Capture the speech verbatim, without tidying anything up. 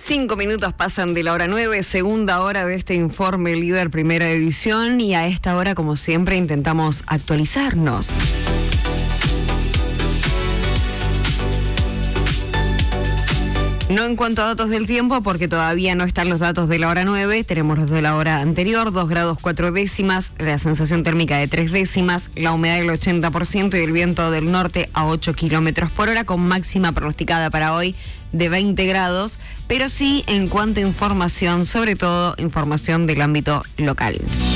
Cinco minutos pasan de la hora nueve, segunda hora de este informe líder, primera edición, y a esta hora, como siempre, intentamos actualizarnos. No en cuanto a datos del tiempo, porque todavía no están los datos de la hora nueve, tenemos los de la hora anterior, dos grados cuatro décimas, la sensación térmica de tres décimas, la humedad del ochenta por ciento y el viento del norte a ocho kilómetros por hora, con máxima pronosticada para hoy de veinte grados, pero sí en cuanto a información, sobre todo información del ámbito local.